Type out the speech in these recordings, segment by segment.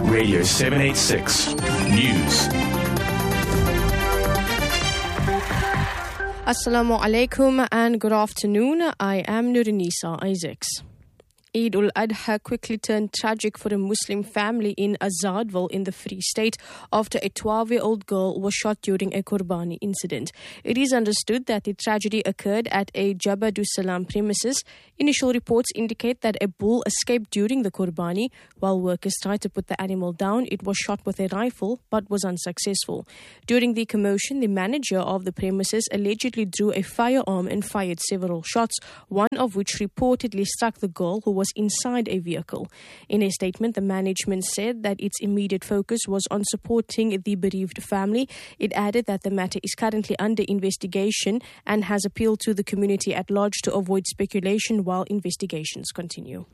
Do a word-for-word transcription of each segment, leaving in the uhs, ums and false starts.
Radio seven eighty-six News. Assalamu alaikum and good afternoon. I am Nurinisa Isaacs. Eid ul-Adha quickly turned tragic for a Muslim family in Azadville in the Free State after a twelve-year-old girl was shot during a Qurbani incident. It is understood that the tragedy occurred at a Jabadus Salam premises. Initial reports indicate that a bull escaped during the Qurbani. While workers tried to put the animal down, it was shot with a rifle but was unsuccessful. During the commotion, the manager of the premises allegedly drew a firearm and fired several shots, one of which reportedly struck the girl who was inside a vehicle. In a statement, the management said that its immediate focus was on supporting the bereaved family. It added that the matter is currently under investigation and has appealed to the community at large to avoid speculation while investigations continue.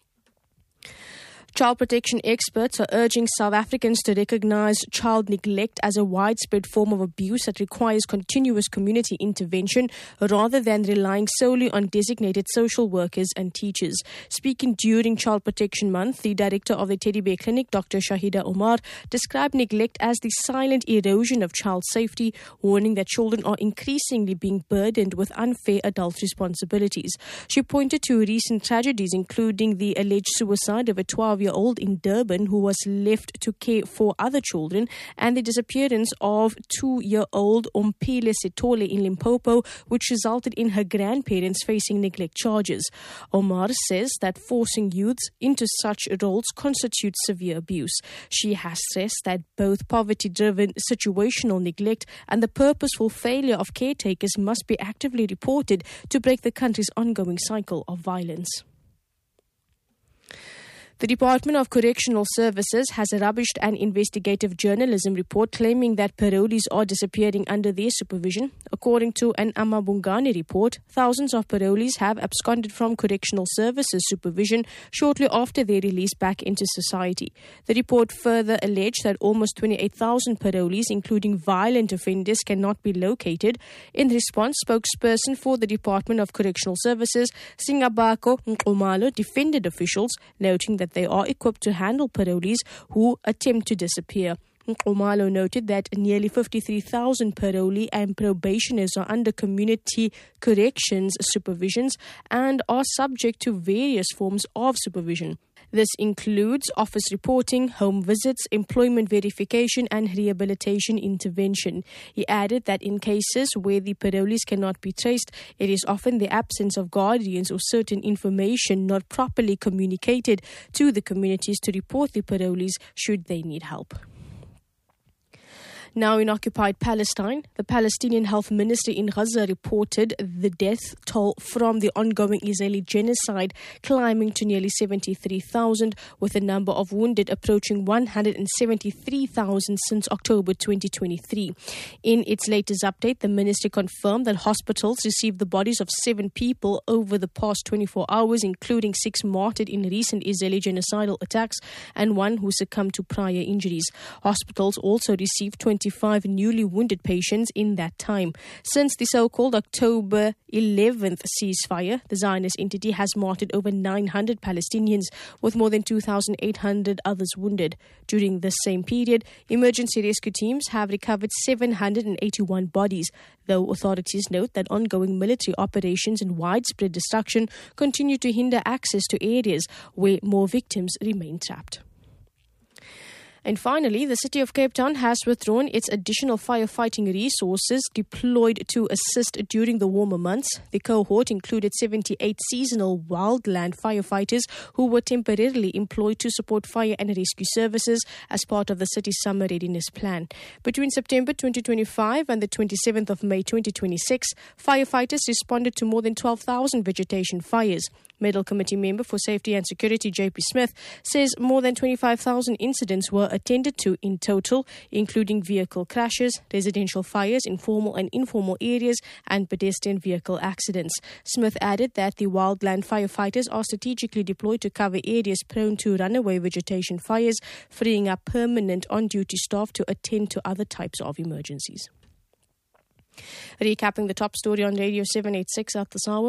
Child protection experts are urging South Africans to recognise child neglect as a widespread form of abuse that requires continuous community intervention rather than relying solely on designated social workers and teachers. Speaking during Child Protection Month, the director of the Teddy Bear Clinic, Doctor Shahida Omar, described neglect as the silent erosion of child safety, warning that children are increasingly being burdened with unfair adult responsibilities. She pointed to recent tragedies, including the alleged suicide of a twelve-year-old in Durban who was left to care for other children, and the disappearance of two-year-old Ompile Setole in Limpopo, which resulted in her grandparents facing neglect charges. Omar says that forcing youths into such roles constitutes severe abuse. She has stressed that both poverty-driven situational neglect and the purposeful failure of caretakers must be actively reported to break the country's ongoing cycle of violence. The Department of Correctional Services has rubbished an investigative journalism report claiming that parolees are disappearing under their supervision. According to an Amabungani report, thousands of parolees have absconded from Correctional Services supervision shortly after their release back into society. The report further alleged that almost twenty-eight thousand parolees, including violent offenders, cannot be located. In response, spokesperson for the Department of Correctional Services, Singabako Nxumalo, defended officials, noting that they are equipped to handle parolees who attempt to disappear. Nxumalo noted that nearly fifty-three thousand parolee and probationers are under community corrections supervisions and are subject to various forms of supervision. This includes office reporting, home visits, employment verification and rehabilitation intervention. He added that in cases where the parolees cannot be traced, it is often the absence of guardians or certain information not properly communicated to the communities to report the parolees should they need help. Now in occupied Palestine, the Palestinian Health Ministry in Gaza reported the death toll from the ongoing Israeli genocide climbing to nearly seventy-three thousand, with the number of wounded approaching one hundred seventy-three thousand since October twenty twenty-three. In its latest update, the ministry confirmed that hospitals received the bodies of seven people over the past twenty-four hours, including six martyred in recent Israeli genocidal attacks and one who succumbed to prior injuries. Hospitals also received twenty-five newly wounded patients in that time. Since the so-called October eleventh ceasefire, the Zionist entity has martyred over nine hundred Palestinians, with more than two thousand eight hundred others wounded. During the same period, emergency rescue teams have recovered seven hundred eighty-one bodies, though authorities note that ongoing military operations and widespread destruction continue to hinder access to areas where more victims remain trapped. And finally, the City of Cape Town has withdrawn its additional firefighting resources deployed to assist during the warmer months. The cohort included seventy-eight seasonal wildland firefighters who were temporarily employed to support fire and rescue services as part of the city's summer readiness plan. Between September twenty twenty-five and the twenty-seventh of May twenty twenty-six, firefighters responded to more than twelve thousand vegetation fires. Medal Committee member for Safety and Security J P Smith says more than twenty-five thousand incidents were attended to in total, including vehicle crashes, residential fires in formal and informal areas, and pedestrian vehicle accidents. Smith added that the wildland firefighters are strategically deployed to cover areas prone to runaway vegetation fires, freeing up permanent on-duty staff to attend to other types of emergencies. Recapping the top story on Radio seven eighty-six at this hour.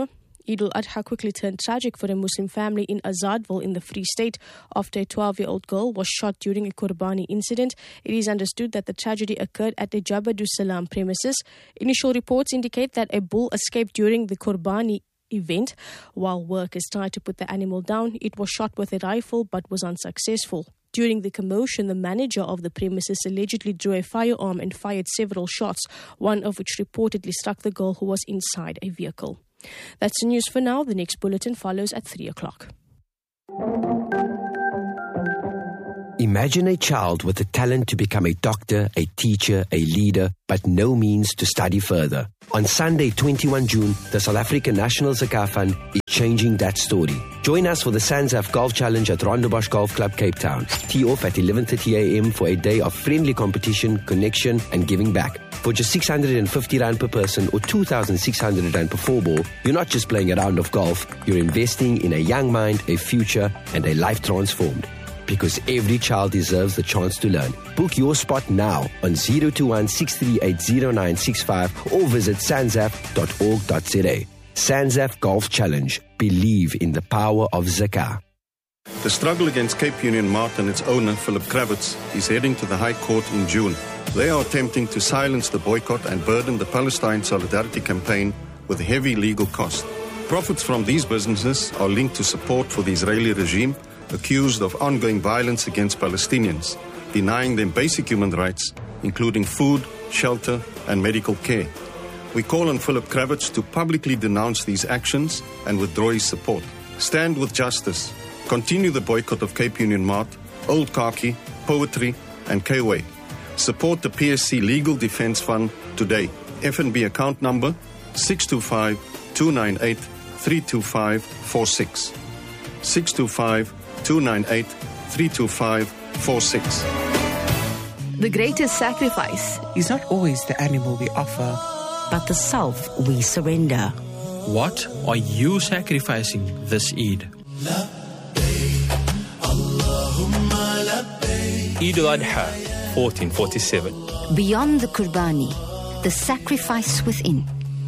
Eid al-Adha quickly turned tragic for a Muslim family in Azadville in the Free State after a twelve-year-old girl was shot during a Qurbani incident. It is understood that the tragedy occurred at the Jabadus Salam premises. Initial reports indicate that a bull escaped during the Qurbani event. While workers tried to put the animal down, it was shot with a rifle but was unsuccessful. During the commotion, the manager of the premises allegedly drew a firearm and fired several shots, one of which reportedly struck the girl who was inside a vehicle. That's the news for now. The next bulletin follows at three o'clock. Imagine a child with the talent to become a doctor, a teacher, a leader, but no means to study further. On Sunday, twenty-first of June, the South African National Zakat Fund is changing that story. Join us for the SANZAF Golf Challenge at Rondebosch Golf Club, Cape Town. Tee off at eleven thirty a.m. for a day of friendly competition, connection and giving back. For just six hundred fifty rand per person or two thousand six hundred rand per four ball, you're not just playing a round of golf, you're investing in a young mind, a future and a life transformed. Because every child deserves the chance to learn. Book your spot now on zero two one, six three eight, zero nine six five or visit sanzaf dot org dot za. SANZAF Golf Challenge. Believe in the power of zakah. The struggle against Cape Union Mart and its owner, Philip Kravitz, is heading to the High Court in June. They are attempting to silence the boycott and burden the Palestine Solidarity Campaign with heavy legal costs. Profits from these businesses are linked to support for the Israeli regime, accused of ongoing violence against Palestinians, denying them basic human rights, including food, shelter, and medical care. We call on Philip Kravitz to publicly denounce these actions and withdraw his support. Stand with justice. Continue the boycott of Cape Union Mart, Old Khaki, Poetry, and K-Way. Support the P S C Legal Defence Fund today. F N B account number six two five, two nine eight, three two five four six. six two five, two nine eight, three two five four six. The greatest sacrifice is not always the animal we offer, but the self we surrender. What are you sacrificing this Eid? Eid al-Adha, fourteen forty-seven. Beyond the Qurbani, the sacrifice within.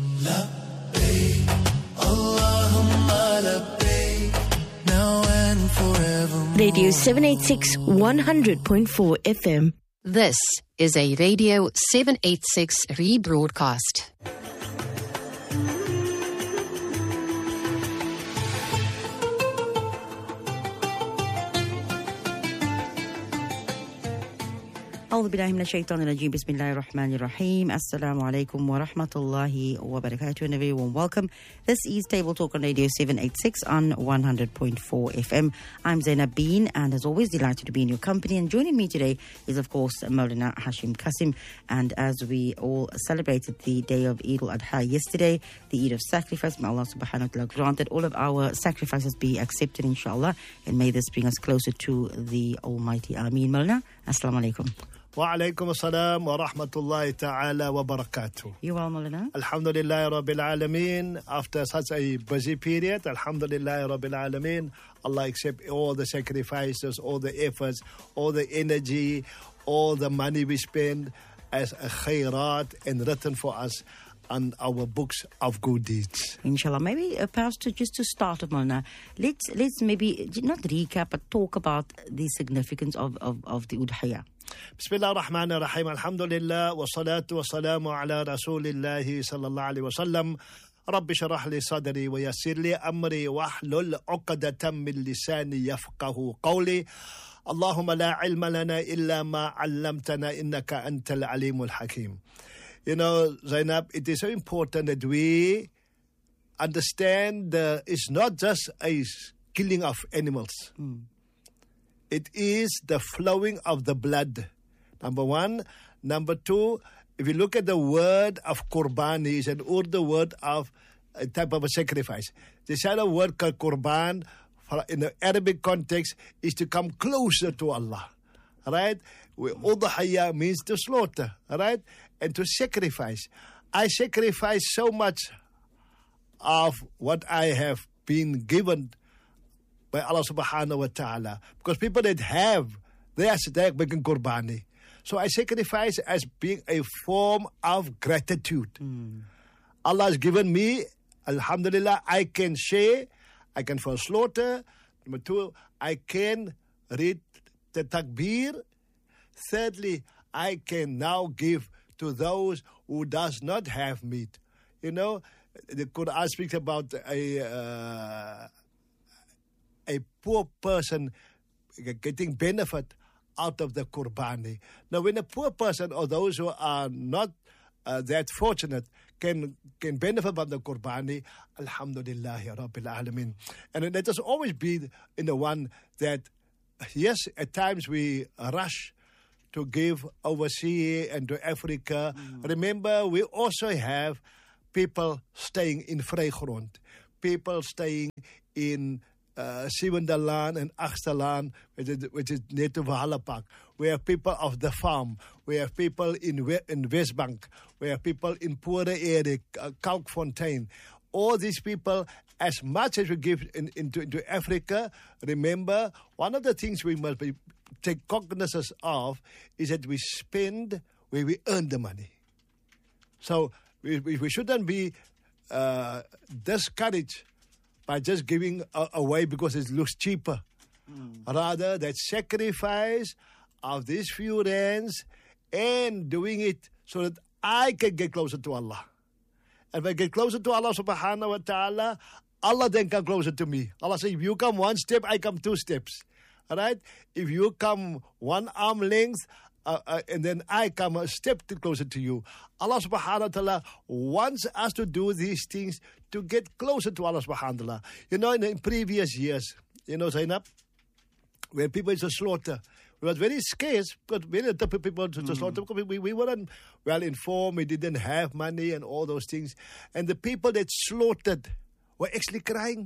Radio seven eighty-six, one hundred point four F M. This is a Radio seven eighty-six rebroadcast. أعوذ بالله من الشيطان الرجيم بسم الله الرحمن الرحيم السلام عليكم ورحمة الله وبركاته and a very warm welcome. This is Table Talk on Radio seven eighty-six on one hundred point four F M. I'm Zainab Bean and as always delighted to be in your company, and joining me today is of course Maulana Hashim Kasim. And as we all celebrated the day of Eid al-Adha yesterday, the Eid of sacrifice, may Allah subhanahu wa ta'ala grant that all of our sacrifices be accepted inshallah, and may this bring us closer to the Almighty. Ameen. Maulana, Assalamu alaikum. Wa alaikum assalam wa rahmatullahi ta'ala wa barakatuh. You well, Maulana? Alhamdulillah Rabbil Alameen. After such a busy period, Alhamdulillah Rabbil Alameen, Allah accept all the sacrifices, all the efforts, all the energy, all the money we spend as a khairat and written for us on our books of good deeds. Inshallah. Maybe, uh, Pastor, just to start, Maulana, let's, let's maybe not recap, but talk about the significance of, of, of the Udhiyah. بسم الله الرحمن الرحيم الحمد لله والصلاة والسلام على رسول الله صلى الله عليه وسلم رب اشرح لي صدري ويسر لي أمري واحلل عقدة من لساني يفقه قولي اللهم لا علم لنا إلا ما علمتنا إنك أنت العليم الحكيم. You know, Zainab, it is so important that we understand that it's not just a killing of animals. Mm. It is the flowing of the blood, number one. Number two, if you look at the word of Qurbani, it's an Urdu word of a type of a sacrifice. The other word called Qurban, in the Arabic context, is to come closer to Allah. Right? Udhiyah means to slaughter. Right? And to sacrifice. I sacrifice so much of what I have been given by Allah subhanahu wa ta'ala. Because people that have, they are making qurbani. So I sacrifice as being a form of gratitude. Mm. Allah has given me Alhamdulillah, I can share, I can first slaughter. Number two, I can read the takbir. Thirdly, I can now give to those who does not have meat. You know, the Quran speaks about a uh, a poor person getting benefit out of the qurbani. Now, when a poor person or those who are not uh, that fortunate can can benefit from the qurbani, alhamdulillah rabbil alameen. And let us always be in the one that, yes, at times we rush to give overseas and to Africa. Mm. Remember, we also have people staying in Vrygrond, people staying in uh, Sewendalaan and Agstalaan, which is, which is near to Valhalla Park. We have people of the farm. We have people in we- in Westbank. We have people in poorer area, uh, Kalkfontein. All these people, as much as we give in, into, into Africa, remember, one of the things we must be, take cognizance of is that we spend where we earn the money. So we, we, we shouldn't be uh, discouraged by just giving uh, away because it looks cheaper. Mm. Rather, that sacrifice of these few rands and doing it so that I can get closer to Allah. And if I get closer to Allah subhanahu wa ta'ala, Allah then come closer to me. Allah says, if you come one step, I come two steps. All right? If you come one arm length, uh, uh, and then I come a step too closer to you. Allah subhanahu wa ta'ala wants us to do these things to get closer to Allah subhanahu wa ta'ala. You know, in, in previous years, you know, Zainab, when people used to slaughter, it was very scarce because very tough people to, to mm. slaughter because we, we weren't well informed, we didn't have money and all those things. And the people that slaughtered were actually crying.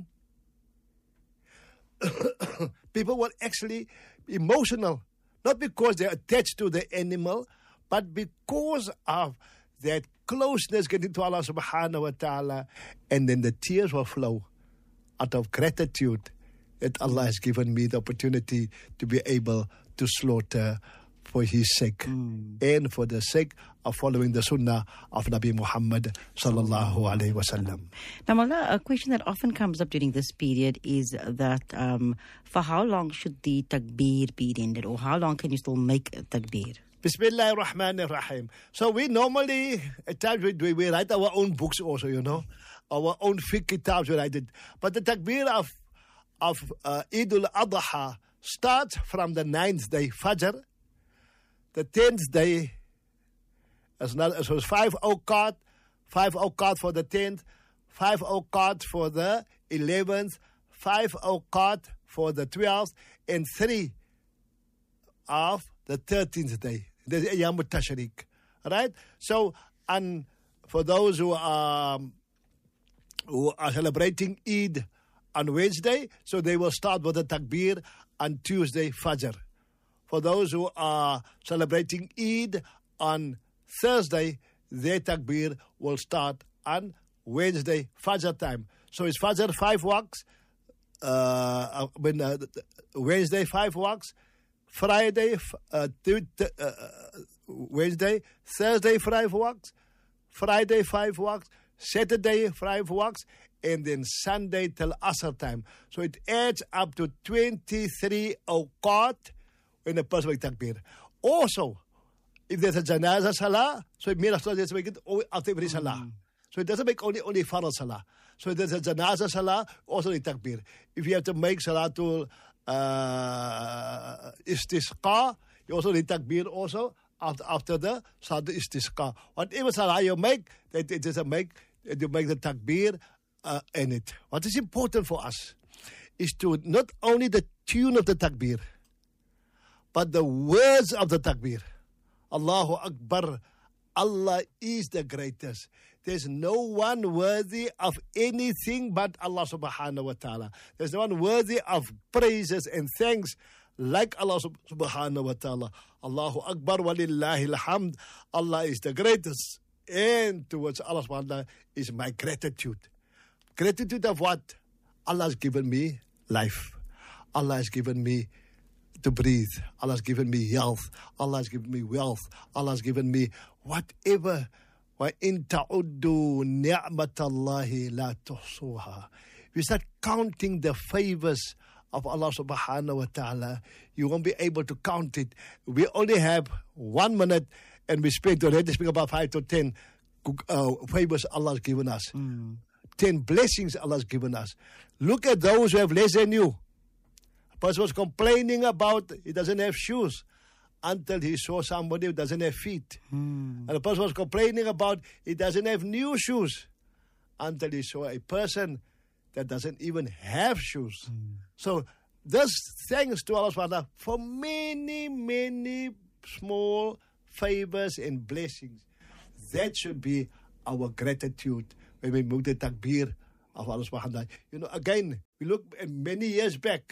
People were actually emotional, not because they're attached to the animal, but because of that closeness getting to Allah subhanahu wa ta'ala. And then the tears will flow out of gratitude that Allah has given me the opportunity to be able to slaughter for His sake mm. and for the sake of following the sunnah of Nabi Muhammad sallallahu alaihi wasallam. Now, Mullah, a question that often comes up during this period is that um, for how long should the takbir be ended, or how long can you still make takbir? Bismillah ar-Rahman ar-Rahim. So we normally, at times we, we write our own books also, you know, our own fiqh kitabs we write it. But the takbir of, of uh, Eid al-Adha starts from the ninth day, Fajr. The tenth day, as not, so it's five awqat, five awqat for the tenth, five awqat for the eleventh, five awqat for the twelfth, and three of the thirteenth day. The Ayyam al-Tashriq. Right? So, and for those who are, who are celebrating Eid on Wednesday, so they will start with the takbir on Tuesday, Fajr. For those who are celebrating Eid on Thursday, their takbir will start on Wednesday, Fajr time. So it's Fajr five waqts, uh, when, uh, Wednesday five waqts, Friday, uh, uh, Wednesday, Thursday five waqts, Friday five waqts, Saturday five waqts, and then Sunday till Asr time. So it adds up to twenty-three awqat when a person makes takbir. Also, if there's a janazah salah, so it means to make it after every salah. Mm. So it doesn't make only only farad salah. So if there's a janazah salah, also the takbir. If you have to make salatul uh, istisqa, you also need takbir also after, after the salatul istisqa. Whatever salah you make, that it doesn't make, you make the takbir uh, in it. What is important for us is to not only the tune of the takbir, but the words of the takbir. Allahu Akbar. Allah is the greatest. There's no one worthy of anything but Allah subhanahu wa ta'ala. There's no one worthy of praises and thanks like Allah subhanahu wa ta'ala. Allahu Akbar walillahi alhamd. Allah is the greatest. And towards Allah subhanahu wa ta'ala is my gratitude. Gratitude of what? Allah has given me life. Allah has given me to breathe. Allah has given me health. Allah has given me wealth. Allah has given me whatever وَإِن تَعُدُّوا نِعْمَةَ اللَّهِ لَا تُحْصُوهَا. We start counting the favors of Allah subhanahu wa ta'ala, you won't be able to count it. We only have one minute and we speak already speak about five to ten uh, favors Allah has given us. Mm. Ten blessings Allah has given us. Look at those who have less than you. A person was complaining about he doesn't have shoes until he saw somebody who doesn't have feet. Mm. And a person was complaining about he doesn't have new shoes until he saw a person that doesn't even have shoes. Mm. So this thanks to Allah subhanahu wa ta'ala for many, many small favors and blessings. That should be our gratitude when we move the takbir of Allah subhanahu wa ta'ala. You know, again, we look at many years back,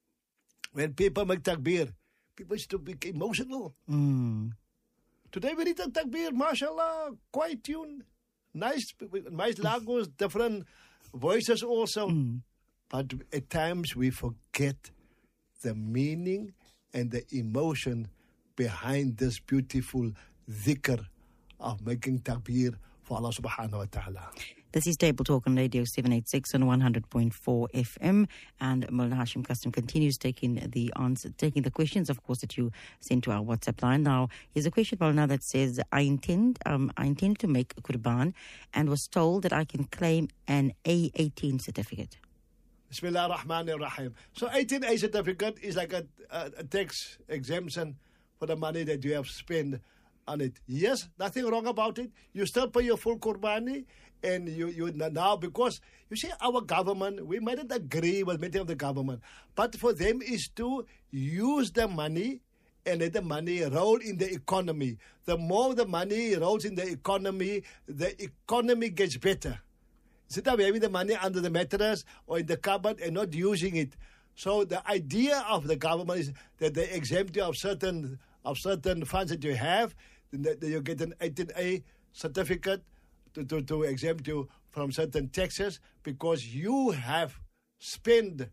when people make takbir, people used to be emotional. Mm. Today we read the takbir, mashallah, quiet tune, nice, nice lagos, different voices also. Mm. But at times we forget the meaning and the emotion behind this beautiful dhikr of making takbir for Allah subhanahu wa ta'ala. This is Table Talk on Radio seven eighty-six on one hundred point four F M, and Mullah Hashim Custom continues taking the answer, taking the questions, of course, that you send to our WhatsApp line. Now, here's a question, Mullah, that says, I intend, um, I intend to make Qurban and was told that I can claim an A eighteen certificate. Bismillah ar-Rahman ar-Rahim. So eighteen A certificate is like a, a, a tax exemption for the money that you have spent on it. Yes, nothing wrong about it. You still pay your full Qurbani, and you, you now, because you see our government, we might not agree with many of the government, but for them is to use the money and let the money roll in the economy. The more the money rolls in the economy, the economy gets better. Instead of having the money under the mattress or in the cupboard and not using it. So the idea of the government is that they exempt you of certain of certain funds that you have, that you get an eighteen A certificate to, to, to exempt you from certain taxes because you have spent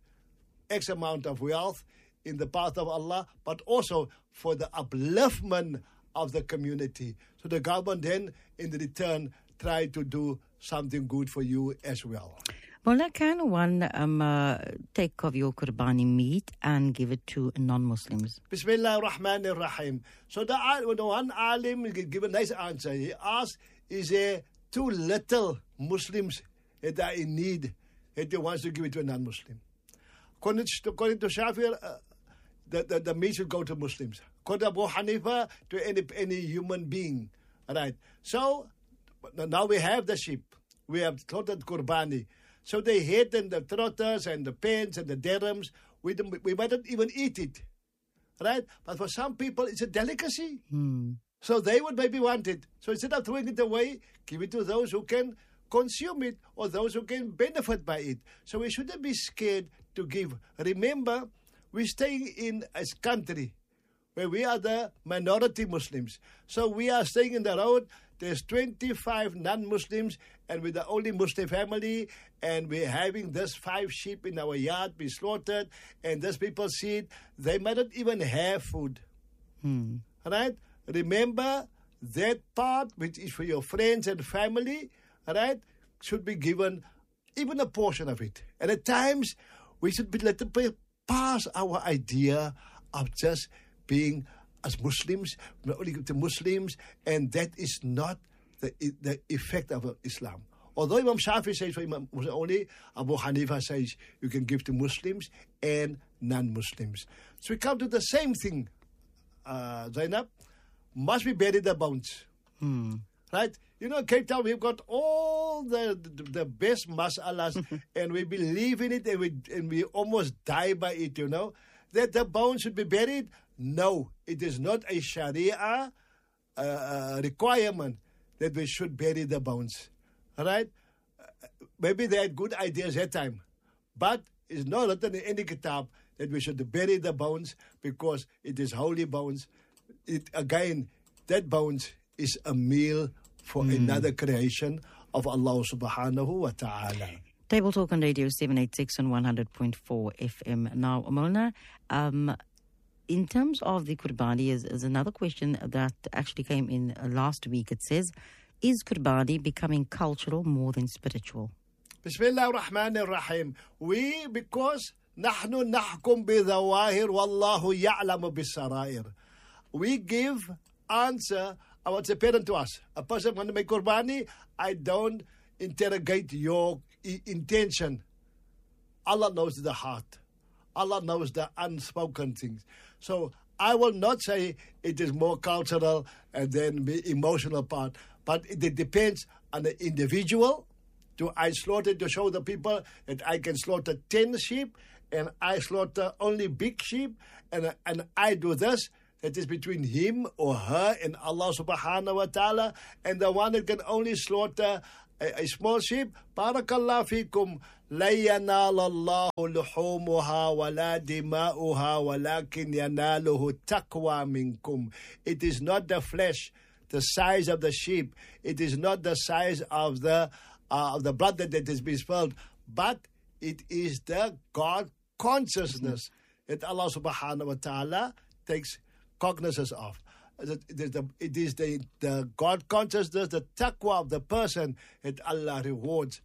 X amount of wealth in the path of Allah, but also for the upliftment of the community. So the government then, in the return, try to do something good for you as well. Mullah, can one um, uh, take of your Qurbani meat and give it to non-Muslims? Bismillah ar-Rahman ar-Rahim. So the, the one alim give a nice answer. He asked, is there too little Muslims that are in need that he wants to give it to a non-Muslim? According to, according to Shafi, uh, the, the, the meat should go to Muslims. According to Abu Hanifa, to any, any human being. All right. So now we have the sheep. We have slaughtered Qurbani. So the head and the trotters and the pens and the dirhams, we, we might not even eat it. Right? But for some people, it's a delicacy. Hmm. So they would maybe want it. So instead of throwing it away, give it to those who can consume it or those who can benefit by it. So we shouldn't be scared to give. Remember, we're staying in a country where we are the minority Muslims. So we are staying in the road. There's twenty-five non-Muslims, and we're the only Muslim family, and we're having this five sheep in our yard be slaughtered, and these people see it. They might not even have food. Hmm. Right? Remember, that part, which is for your friends and family, right, should be given even a portion of it. And at times, we should be let them pass our idea of just being as Muslims, not only to Muslims, and that is not the the effect of Islam. Although Imam Shafi says for Imam only, Abu Hanifa says you can give to Muslims and non-Muslims. So we come to the same thing, uh, Zainab, must be buried the bones. Hmm. Right? You know, in Cape Town, we've got all the the, the best masalas, and we believe in it, and we and we almost die by it, you know. That the bones should be buried? No, it is not a Sharia uh, requirement that we should bury the bones. All right? Uh, maybe they had good ideas that time, but it's not written in any kitab that we should bury the bones because it is holy bones. It, again, that bones is a meal for mm. another creation of Allah subhanahu wa ta'ala. Table Talk on Radio seven eighty-six on one hundred point four F M. Now, Mullah, um, in terms of the Qurbani, is, is another question that actually came in last week. It says, Is Qurbani becoming cultural more than spiritual? Bismillah ar-Rahman ar-Rahim. We, because نحن نحكم بظواهر والله يعلم بالسرائر. We give answer of what's apparent to us. A person want to make Qurbani, I don't interrogate your I- intention. Allah knows the heart. Allah knows the unspoken things. So I will not say it is more cultural and then the emotional part, but it, it depends on the individual. Do I slaughter to show the people that I can slaughter ten sheep and I slaughter only big sheep and, and I do this? That is between him or her and Allah subhanahu wa ta'ala. And the one that can only slaughter a, a small sheep, Barakallah fikum, la yanala Allahu luhumuha wa la dima'uha walakin yanaluhu taqwa minkum. It is not the flesh, the size of the sheep. It is not the size of the uh, of the blood that is being spilled, but it is the God consciousness that Allah subhanahu wa ta'ala takes cognizance of. It is the, it is the, the God consciousness, the taqwa of the person that Allah rewards.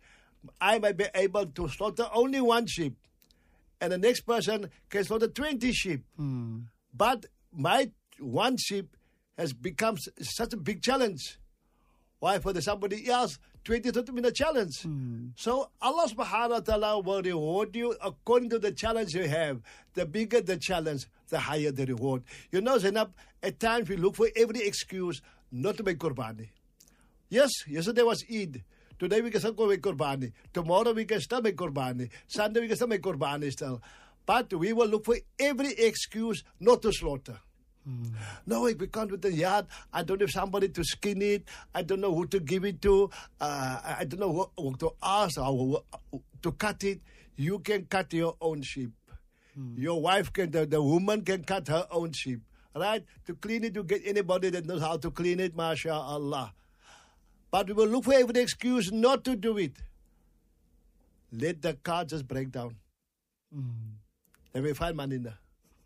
I might be able to slaughter only one sheep, and the next person can slaughter twenty sheep. Mm. But my one sheep has become such a big challenge. Why? For the somebody else, twenty to be a challenge. Mm. So Allah subhanahu wa ta'ala will reward you according to the challenge you have. The bigger the challenge, the higher the reward. You know, Zainab, at times we look for every excuse not to make Qurbani. Yes, yesterday was Eid. Today we can still make Qurbani. Tomorrow we can still make Qurbani. Sunday we can still make Qurbani still. But we will look for every excuse not to slaughter. Mm. No, we can't with the yard. I don't have somebody to skin it. I don't know who to give it to. Uh, I don't know who, who to ask or who, to cut it. You can cut your own sheep. Mm. Your wife can, the, the woman can cut her own sheep. Right? To clean it, you get anybody that knows how to clean it, mashallah. But we will look for every excuse not to do it. Let the car just break down. Mm. Then we find money in there.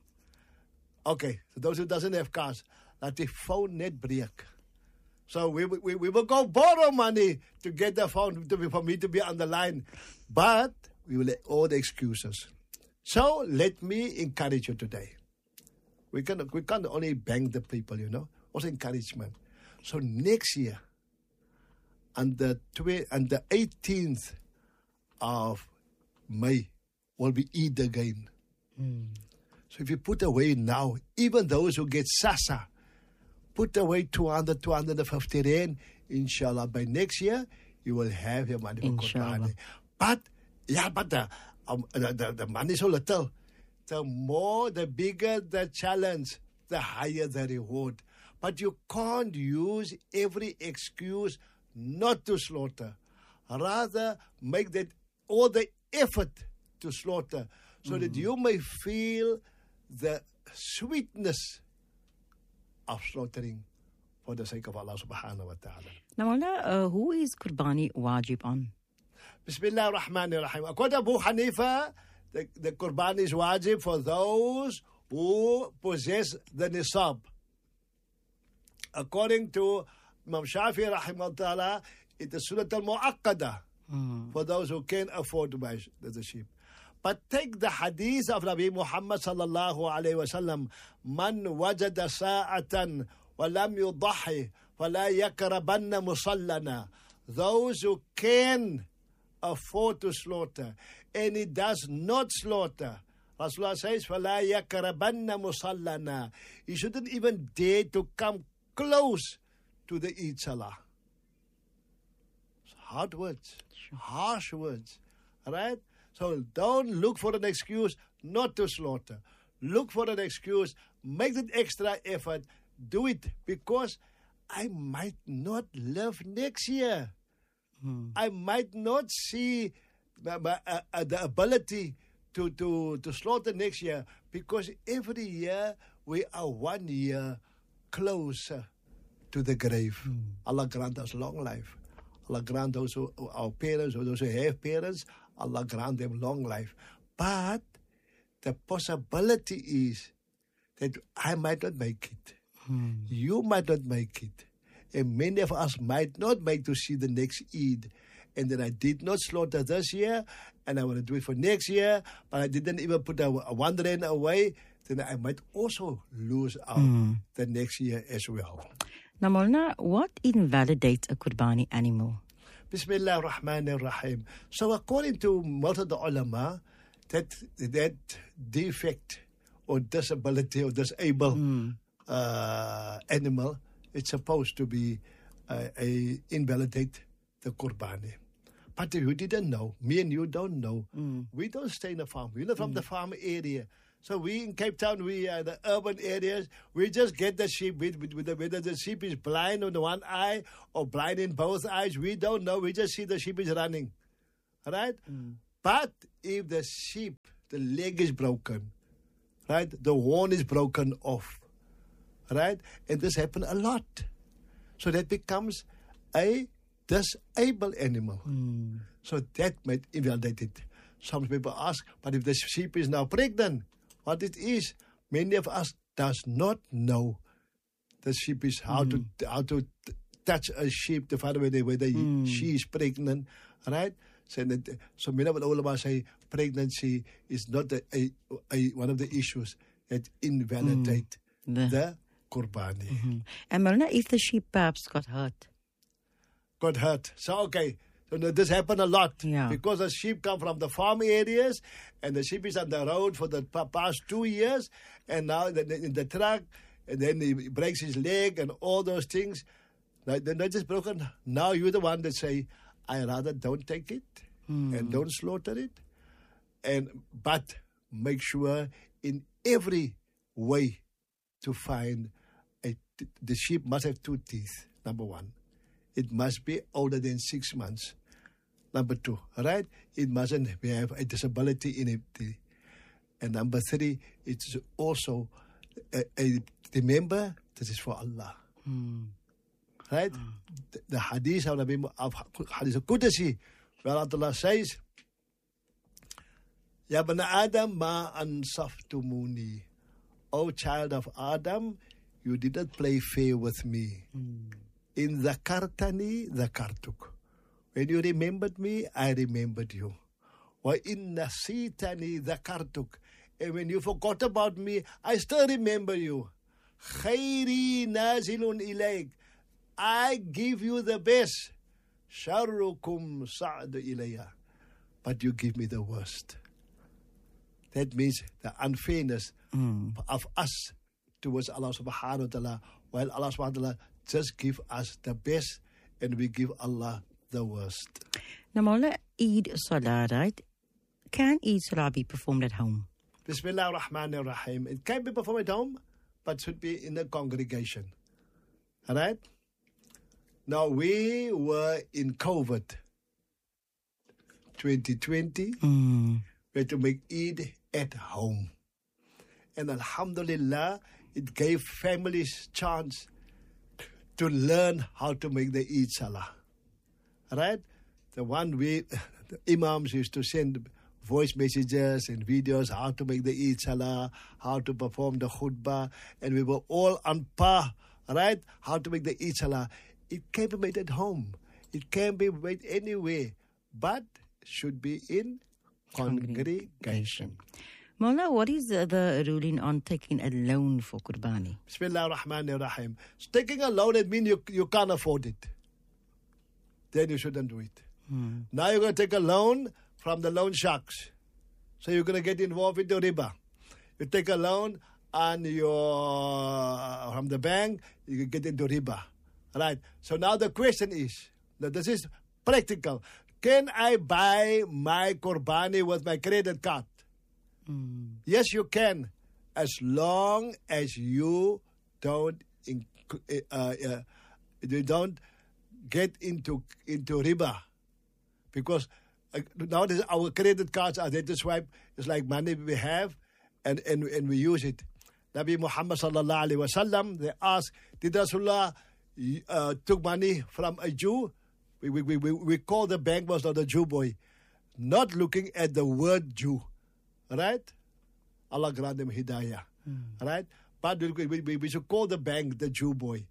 Okay, so those who doesn't have cars, let the phone net break. So we, we, we will go borrow money to get the phone to be, for me to be on the line. But we will let all the excuses. So let me encourage you today. We, can, we can't only bang the people, you know. Also encouragement. So next year, on the, tw- on the eighteenth of May, will be Eid again. Mm. So if you put away now, even those who get Sasa, put away two hundred, two hundred fifty rand, inshallah, by next year, you will have your money for Qurbani. But, yeah, but the, um, the, the, the money is so little. The more, the bigger the challenge, the higher the reward. But you can't use every excuse not to slaughter. Rather, make that all the effort to slaughter so mm. that you may feel the sweetness of slaughtering for the sake of Allah subhanahu wa ta'ala. Now, Allah, uh, who is Qurbani wajib on? Bismillah ar-Rahman ar-Rahim. According to Abu Hanifa, the, the Qurbani is wajib for those who possess the nisab. According to Imam Shafi rahimahullah, it is Sunnat al-Mu'aqqada mm. for those who can afford to buy the sheep. But take the hadith of Nabi Muhammad sallallahu alayhi wa sallam, Man wajada sa'atan wa lam yudahi wa la yakrabanna musallana. Those who can afford to slaughter and he does not slaughter, Rasulullah says, فَلَا يَكْرَبَنَّ مُصَلَّنَا. He shouldn't even dare to come close to the Eid Salah. Hard words, harsh words, right? So don't look for an excuse not to slaughter. Look for an excuse, make that extra effort, do it because I might not live next year. Hmm. I might not see uh, uh, uh, the ability to, to, to slaughter next year because every year we are one year closer to the grave. Hmm. Allah grant us long life. Allah grant those who, our parents or those who have parents, Allah grant them long life. But the possibility is that I might not make it. Hmm. You might not make it. And many of us might not make to see the next Eid. And then I did not slaughter this year, and I want to do it for next year, but I didn't even put a, a one rand away, then I might also lose out mm. the next year as well. Now, Maulana, what invalidates a Qurbani animal? Bismillah ar-Rahman ar-Rahim. So according to most of the ulama, that, that defect or disability or disabled mm. uh, animal, it's supposed to be uh, a invalidate the Qurbani. But if you didn't know, me and you don't know, mm. we don't stay in the farm. We're not from mm. the farm area. So we in Cape Town, we are the urban areas, we just get the sheep, with, with, with the, whether the sheep is blind on the one eye or blind in both eyes, we don't know. We just see the sheep is running. Right? Mm. But if the sheep, the leg is broken, right? The horn is broken off, right? And this happens a lot. So that becomes a disabled animal. Mm. So that might invalidate it. Some people ask, but if the sheep is now pregnant, what it is? Many of us does not know the sheep is how mm. to how to t- touch a sheep to find out whether, whether mm. she is pregnant, right? So, that, so many of the ulama say pregnancy is not a, a, a one of the issues that invalidate mm. the, the Qurbani. Mm-hmm. And Maulana, if the sheep perhaps got hurt, got hurt. So, okay. So this happened a lot. Yeah. Because the sheep come from the farm areas and the sheep is on the road for the past two years and now in the truck and then he breaks his leg and all those things. They're not just broken. Now you're the one that say, I rather don't take it mm. and don't slaughter it. And But make sure in every way to find a, the sheep must have two teeth, number one. It must be older than six months. Number two, right? It mustn't have a disability in it. And number three, it's also a, a remember this is for Allah. Mm. Right? Mm. The, the hadith of Nabi of Hadith Qudsi, where Allah says, Ya bana Adam ma ansaftumuni. O child of Adam, you didn't play fair with me. Mm. In zakartani zakartuk. When you remembered me, I remembered you. Wa in nasitani zakartuk. And when you forgot about me, I still remember you. Khairi nazilun ilayk. I give you the best. Sharrukum sa'adu ilayya. But you give me the worst. That means the unfairness mm. of us towards Allah subhanahu wa ta'ala, while Allah subhanahu wa ta'ala just give us the best and we give Allah the worst. Now, Maulana, Eid Salah, right? Can Eid Salah be performed at home? Bismillah ar-Rahman ar-Rahim. It can be performed at home, but should be in a congregation. All right? Now, we were in COVID twenty twenty. Mm. We had to make Eid at home. And alhamdulillah, it gave families chance to learn how to make the Eid Salah. Right? The one we, the imams used to send voice messages and videos, how to make the Eid Salah, how to perform the khutbah, and we were all on par, right? How to make the Eid Salah. It can be made at home. It can be made anywhere, but should be in congregation. Maulana, what is the, the ruling on taking a loan for Qurbani? Bismillah ar-Rahman ar-Rahim. So taking a loan, it means you, you can't afford it. Then you shouldn't do it. Hmm. Now you're going to take a loan from the loan sharks. So you're going to get involved with the riba. You take a loan and you're from the bank, you can get into riba. Right? So now the question is, now this is practical. Can I buy my Qurbani with my credit card? Mm. Yes, you can, as long as you don't uh, uh, you don't get into into riba, because uh, nowadays our credit cards are there to swipe. It's like money we have, and and, and we use it. Nabi Muhammad sallallahu alaihi wasallam, they asked, did Rasulullah uh, took money from a Jew? We we we we call the bank was not a Jew boy, not looking at the word Jew. Right? Allah grant them hidayah. Mm. Right? But we, we, we should call the bank the Jew boy.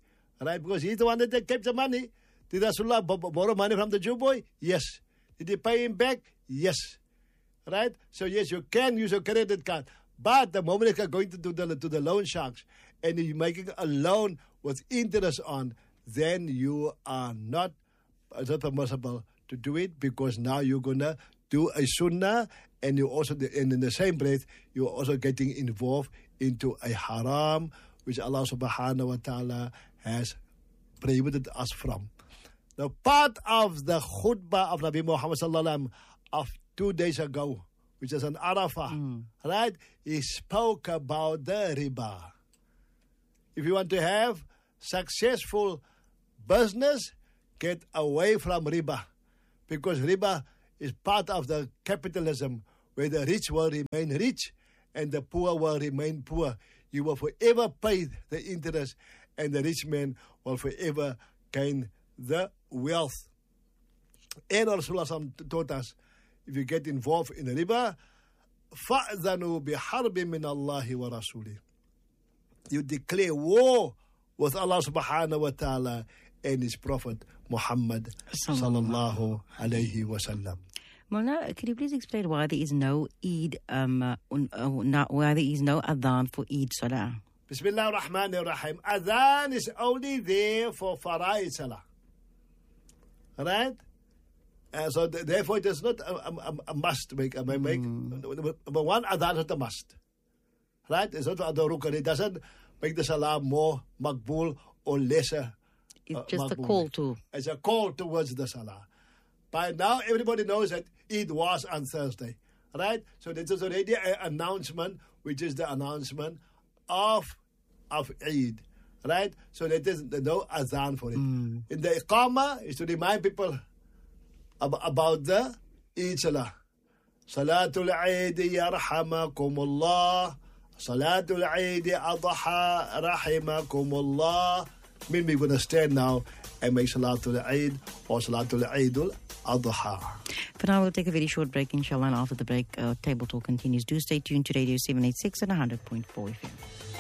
Right? Because he's the one that kept the money. Did Rasulullah b- borrow money from the Jew boy? Yes. Did he pay him back? Yes. Right? So yes, you can use a credit card. But the moment you're going to do the, to the loan sharks and you're making a loan with interest on, then you are not, it's not permissible to do it, because now you're going to do a sunnah, and you also, and in the same breath, you're also getting involved into a haram, which Allah subhanahu wa ta'ala has prohibited us from. The part of the khutbah of Nabi Muhammad sallallahu alaihi wasallam of two days ago, which is an Arafah, mm. right? He spoke about the riba. If you want to have successful business, get away from riba, because riba is part of the capitalism where the rich will remain rich and the poor will remain poor. You will forever pay the interest, and the rich man will forever gain the wealth. And Rasulullah taught us, if you get involved in riba, فَأْذَنُوا بِحَرْبٍ مِّنَ اللَّهِ وَرَسُولِهِ. You declare war with Allah subhanahu wa ta'ala and His Prophet Muhammad sallallahu alayhi wa sallam. Mullah, could you please explain why there is no Eid, um, uh, uh, why there is no adhan for Eid Salah? Bismillah ar-Rahman ar-Rahim. Adhan is only there for Fara'id Salah. Right? Uh, so th- therefore it is not a, a, a must to make. Uh, make mm. Number one, adhan is not a must. Right? It's not a rukn. It doesn't make the salah more makbul or lesser. It's uh, just makbul. a call to. It's a call towards the salah. By now, everybody knows that Eid was on Thursday. Right? So this is already an announcement, which is the announcement of, of Eid. Right? So there is no adhan for it. Mm. In the Iqamah is to remind people about the Eid Salah. Salatul Eid yarhamakumullah. Salatul Eid adha rahimakumullah. Mean we're going to stand now and make Salatul Eid or Salatul Eidul Adha. For now, we'll take a very short break, inshallah, and after the break, uh, Table Talk continues. Do stay tuned to Radio seven eighty-six and one hundred point four F M.